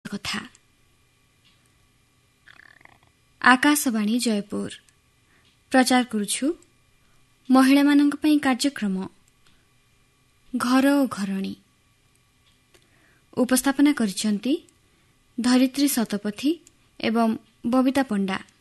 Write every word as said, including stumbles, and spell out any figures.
କଥା। ଆକାଶବାଣୀ ଜୟପୁର ପ୍ରଚାର କରୁଛୁ ମହିଳାମାନଙ୍କ ପାଇଁ କାର୍ଯ୍ୟକ୍ରମ ଘର ଓ ଘରଣୀ। ଉପସ୍ଥାପନା କରିଛନ୍ତି ଧରିତ୍ରୀ ଶତପଥୀ ଏବଂ ବବିତା ପଣ୍ଡା।